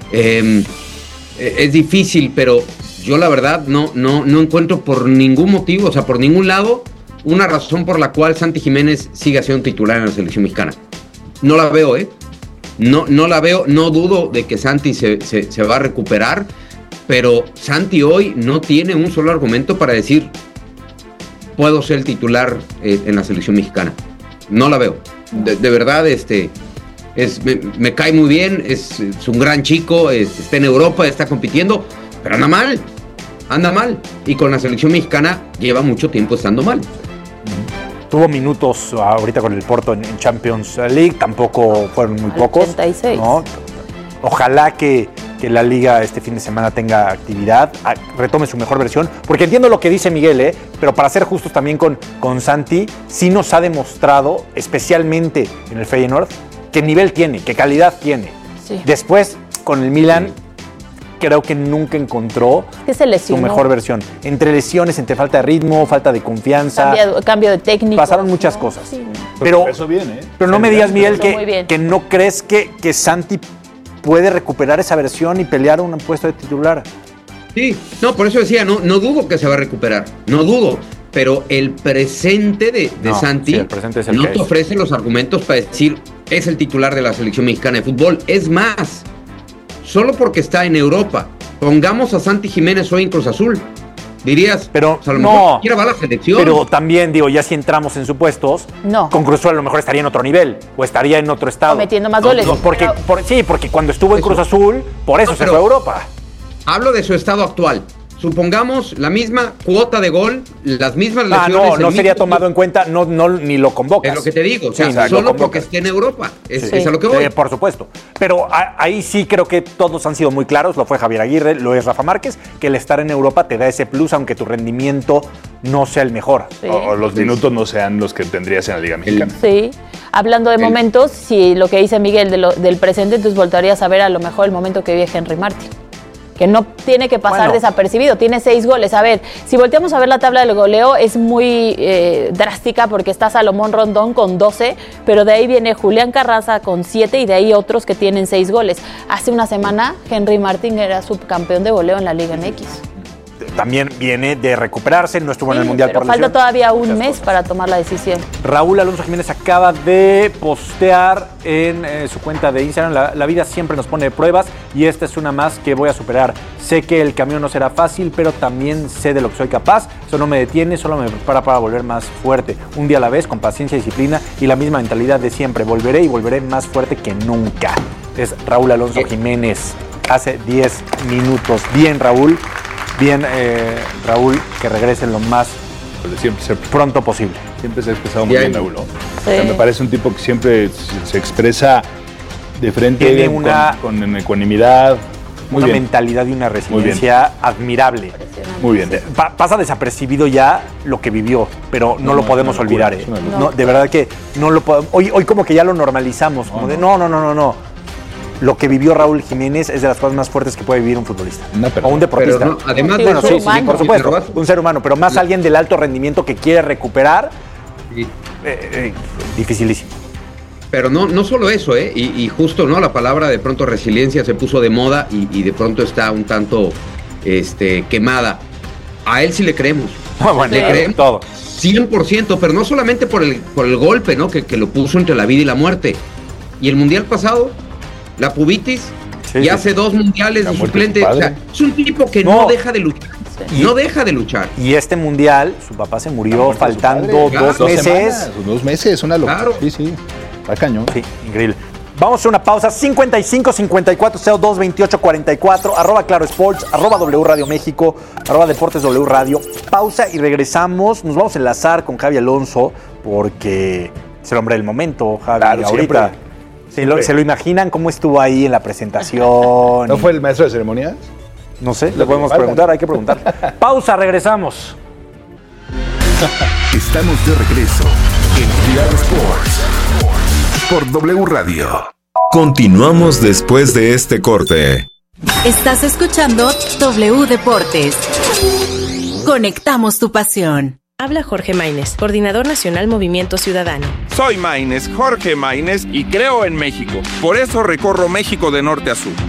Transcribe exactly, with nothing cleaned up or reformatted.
Eh, es difícil, pero yo la verdad no, no, no encuentro por ningún motivo, o sea, por ningún lado, una razón por la cual Santi Jiménez siga siendo titular en la selección mexicana. No la veo, ¿eh? No, no la veo, no dudo de que Santi se, se, se va a recuperar, pero Santi hoy no tiene un solo argumento para decir puedo ser el titular eh, en la selección mexicana. No la veo. De, de verdad, este, es, me, me cae muy bien, es, es un gran chico, es, está en Europa, está compitiendo, pero anda mal, anda mal. Y con la selección mexicana lleva mucho tiempo estando mal. Tuvo minutos ahorita con el Porto en, en Champions League, tampoco fueron muy pocos. ochenta y seis. ¿No? Ojalá que, que la Liga este fin de semana tenga actividad, a, retome su mejor versión, porque entiendo lo que dice Miguel, ¿eh? Pero para ser justos también con, con Santi, sí nos ha demostrado, especialmente en el Feyenoord, qué nivel tiene, qué calidad tiene. Sí. Después, con el Milan, sí. creo que nunca encontró que se lesionó. Su mejor versión. Entre lesiones, entre falta de ritmo, falta de confianza. Cambio, cambio de técnico. Pasaron muchas no, cosas. Sí. Pero, eso viene, ¿eh? pero no me digas, Miguel, que, que no crees que, que Santi puede recuperar esa versión y pelear un puesto de titular. Sí, no, por eso decía, no, no dudo que se va a recuperar, no dudo, pero el presente de, de no, Santi sí, el presente es el no que te es. ofrece los argumentos para decir es el titular de la selección mexicana de fútbol. Es más, solo porque está en Europa, pongamos a Santi Jiménez hoy en Cruz Azul, dirías, pero pues a lo no, mejor quiera va a la selección. Pero también, digo, ya si entramos en supuestos, no. con Cruz Azul a lo mejor estaría en otro nivel o estaría en otro estado. O metiendo más goles. No, no, porque, pero... por, sí, porque cuando estuvo en eso. Cruz Azul, por eso no, se fue a Europa. Hablo de su estado actual. Supongamos la misma cuota de gol, las mismas Ah, lesiones. no, no sería tomado en cuenta, no, no, ni lo convocas. Es lo que te digo, o sea, sí, no, solo porque esté en Europa. Es, sí. es a lo que voy. Eh, por supuesto. Pero a, ahí sí creo que todos han sido muy claros, lo fue Javier Aguirre, lo es Rafa Márquez, que el estar en Europa te da ese plus, aunque tu rendimiento no sea el mejor. Sí. O, o los minutos no sean los que tendrías en la Liga Mexicana. Sí. Hablando de el... momentos, si lo que dice Miguel de lo, del presente, entonces voltarías a ver a lo mejor el momento que vive Henry Martin, que no tiene que pasar bueno. desapercibido, tiene seis goles. A ver, si volteamos a ver la tabla del goleo, es muy eh, drástica porque está Salomón Rondón con doce, pero de ahí viene Julián Carranza con siete y de ahí otros que tienen seis goles. Hace una semana, Henry Martin era subcampeón de goleo en la Liga M X. También viene de recuperarse, no estuvo sí, en el Mundial pero por falta lesión. todavía un mes para tomar la decisión. Raúl Alonso Jiménez acaba de postear en eh, su cuenta de Instagram, la, la vida siempre nos pone pruebas y esta es una más que voy a superar. Sé que el camino no será fácil, pero también sé de lo que soy capaz. Eso no me detiene, solo me prepara para volver más fuerte. Un día a la vez, con paciencia, disciplina y la misma mentalidad de siempre. Volveré y volveré más fuerte que nunca. Es Raúl Alonso Jiménez, hace diez minutos. Bien, Raúl. Bien, eh, Raúl, que regresen lo más siempre, siempre, pronto posible. Siempre se ha expresado muy bien, Raúl. ¿No? Sí. O sea, me parece un tipo que siempre se, se expresa de frente, tiene una, con, con ecuanimidad. Muy una bien. mentalidad y una resiliencia admirable. Muy bien. Pa- pasa desapercibido ya lo que vivió, pero no, no lo podemos no, olvidar. Eh. No. No, de verdad que no lo podemos. Hoy, hoy como que ya lo normalizamos, como no, de no, no, no, no, no. Lo que vivió Raúl Jiménez es de las cosas más fuertes que puede vivir un futbolista no, o un deportista. No, además sí, de bueno, eso, sí, sí, por supuesto, un ser humano, pero más la... alguien del alto rendimiento que quiere recuperar, sí. eh, eh, dificilísimo. Pero no, no solo eso, ¿eh? Y, y justo, ¿no? La palabra de pronto resiliencia se puso de moda y, y de pronto está un tanto este, quemada. A él sí le creemos. Oh, bueno, le creemos todo. cien por ciento, pero no solamente por el, por el golpe, ¿no? Que, que lo puso entre la vida y la muerte. Y el mundial pasado, la pubitis, sí, y hace sí. dos mundiales de suplente. O sea, es un tipo que no, no deja de luchar. Sí. No deja de luchar. Y este mundial, su papá se murió faltando claro, dos, dos meses. Semanas, dos meses, una locura. Claro. Sí, sí. Está cañón. Sí, increíble. Vamos a hacer una pausa. cincuenta y cinco, cincuenta y cuatro, cero dos, veintiocho, cuarenta y cuatro. Arroba Claro Sports, arroba W Radio México, arroba Deportes W Radio. Pausa y regresamos. Nos vamos a enlazar con Javi Alonso porque es el hombre del momento, Javi. Claro, ahorita. ¿Se lo, ¿Se lo imaginan cómo estuvo ahí en la presentación? ¿No fue el maestro de ceremonias? No sé, le podemos preguntar, hay que preguntar. Pausa, regresamos. Estamos de regreso en Claro Sports por W Radio. Continuamos después de este corte. Estás escuchando W Deportes. Conectamos tu pasión. Habla Jorge Maínez, Coordinador Nacional Movimiento Ciudadano. Soy Maínez, Jorge Maínez, y creo en México. Por eso recorro México de norte a sur.